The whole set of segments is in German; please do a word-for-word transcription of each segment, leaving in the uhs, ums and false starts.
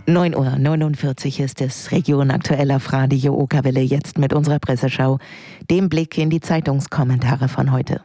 neun Uhr neunundvierzig ist es, Region aktuell auf Radio Okerwelle, jetzt mit unserer Presseschau, dem Blick in die Zeitungskommentare von heute.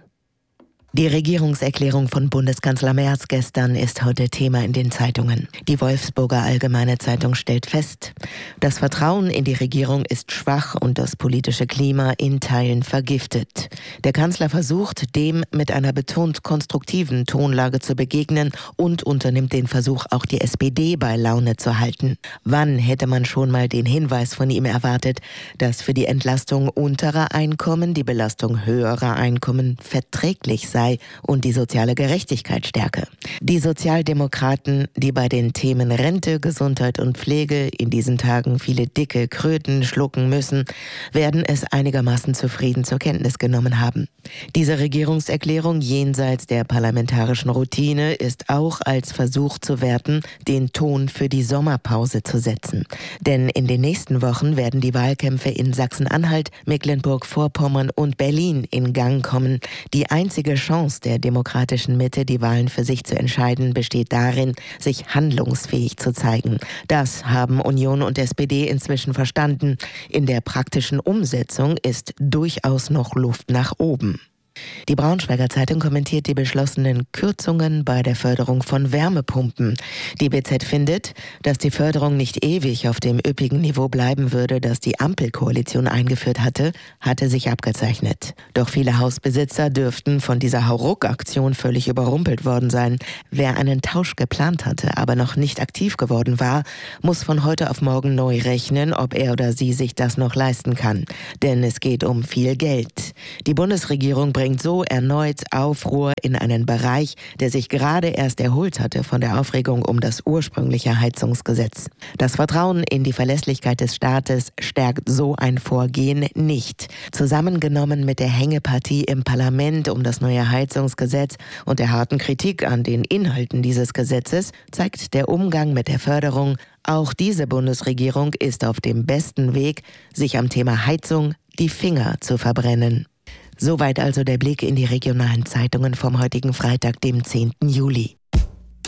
Die Regierungserklärung von Bundeskanzler Merz gestern ist heute Thema in den Zeitungen. Die Wolfsburger Allgemeine Zeitung stellt fest, das Vertrauen in die Regierung ist schwach und das politische Klima in Teilen vergiftet. Der Kanzler versucht, dem mit einer betont konstruktiven Tonlage zu begegnen und unternimmt den Versuch, auch die S P D bei Laune zu halten. Wann hätte man schon mal den Hinweis von ihm erwartet, dass für die Entlastung unterer Einkommen die Belastung höherer Einkommen verträglich sei und die soziale Gerechtigkeit stärke. Die Sozialdemokraten, die bei den Themen Rente, Gesundheit und Pflege in diesen Tagen viele dicke Kröten schlucken müssen, werden es einigermaßen zufrieden zur Kenntnis genommen haben. Diese Regierungserklärung jenseits der parlamentarischen Routine ist auch als Versuch zu werten, den Ton für die Sommerpause zu setzen. Denn in den nächsten Wochen werden die Wahlkämpfe in Sachsen-Anhalt, Mecklenburg-Vorpommern und Berlin in Gang kommen. Die einzige Chance der demokratischen Mitte, die Wahlen für sich zu entscheiden, besteht darin, sich handlungsfähig zu zeigen. Das haben Union und S P D inzwischen verstanden. In der praktischen Umsetzung ist durchaus noch Luft nach oben. Die Braunschweiger Zeitung kommentiert die beschlossenen Kürzungen bei der Förderung von Wärmepumpen. Die B Z findet, dass die Förderung nicht ewig auf dem üppigen Niveau bleiben würde, das die Ampelkoalition eingeführt hatte, hatte sich abgezeichnet. Doch viele Hausbesitzer dürften von dieser Hauruck-Aktion völlig überrumpelt worden sein. Wer einen Tausch geplant hatte, aber noch nicht aktiv geworden war, muss von heute auf morgen neu rechnen, ob er oder sie sich das noch leisten kann. Denn es geht um viel Geld. Die Bundesregierung bringt so erneut Aufruhr in einen Bereich, der sich gerade erst erholt hatte von der Aufregung um das ursprüngliche Heizungsgesetz. Das Vertrauen in die Verlässlichkeit des Staates stärkt so ein Vorgehen nicht. Zusammengenommen mit der Hängepartie im Parlament um das neue Heizungsgesetz und der harten Kritik an den Inhalten dieses Gesetzes zeigt der Umgang mit der Förderung, auch diese Bundesregierung ist auf dem besten Weg, sich am Thema Heizung die Finger zu verbrennen. Soweit also der Blick in die regionalen Zeitungen vom heutigen Freitag, dem zehnten Juli.